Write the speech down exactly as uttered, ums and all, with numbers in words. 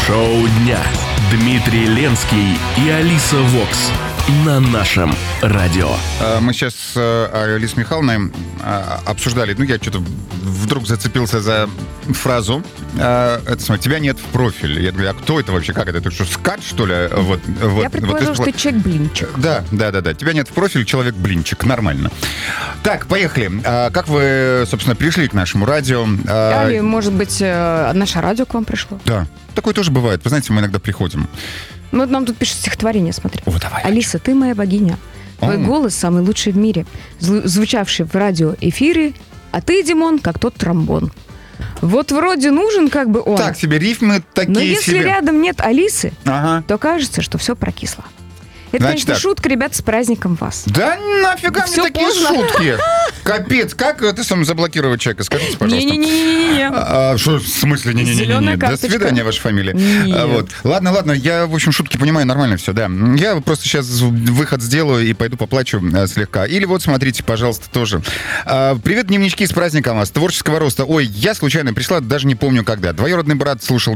Шоу дня. Дмитрий Ленский и Алиса Вокс на нашем радио. Мы сейчас с Алисой Михайловной обсуждали, ну, я что-то вдруг зацепился за фразу. Это, смотри, тебя нет в профиле. Я говорю, а кто это вообще? Как это? Ты что, скат, что ли? Вот, вот, я предположила, вот, что ты человек-блинчик. Да, да, да, да. Тебя нет в профиле, человек-блинчик. Нормально. Так, поехали. А как вы, собственно, пришли к нашему радио? Или, может быть, наше радио к вам пришло? Да. Такое тоже бывает. Вы знаете, мы иногда приходим. Ну, вот нам тут пишет стихотворение, смотри. О, давай. Алиса, ты моя богиня. Твой О. голос самый лучший в мире, звучавший в радиоэфире, а ты, Димон, как тот тромбон. Вот вроде нужен как бы он. Так себе, рифмы такие Но если себе. рядом нет Алисы, Ага. то кажется, что все прокисло. Это, Значит конечно, так. шутка, ребят, с праздником вас. Да нафига мне Всё такие поздно. шутки? Капец, как ты сам заблокировать человека? Скажите, пожалуйста. Не-не-не-не-не. А, что, в смысле? Не-не-не-не. Зелёная До карточка. свидания, ваша фамилия. Нет. А, вот. Ладно, ладно, я, в общем, шутки понимаю, нормально все, да. Я просто сейчас выход сделаю и пойду поплачу а, слегка. Или вот, смотрите, пожалуйста, тоже. А, привет, дневнички, с праздником вас, творческого роста. Ой, я случайно пришла, даже не помню когда. Двоюродный брат слушал